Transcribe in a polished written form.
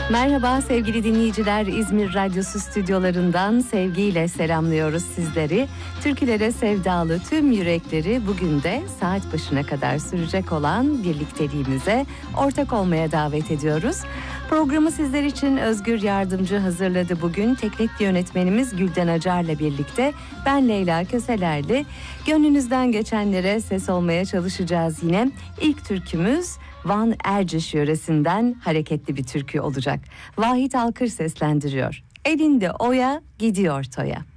Merhaba sevgili dinleyiciler, İzmir Radyosu stüdyolarından sevgiyle selamlıyoruz sizleri. Türkülere sevdalı tüm yürekleri bugün de saat başına kadar sürecek olan birlikteliğimize ortak olmaya davet ediyoruz. Programı sizler için Özgür Yardımcı hazırladı bugün. Teknik yönetmenimiz Gülden Acar'la birlikte ben Leyla Köselerli. Gönlünüzden geçenlere ses olmaya çalışacağız yine. İlk türkümüz Van Erciş yöresinden hareketli bir türkü olacak. Vahit Alkır seslendiriyor. Elinde oya, gidiyor toya.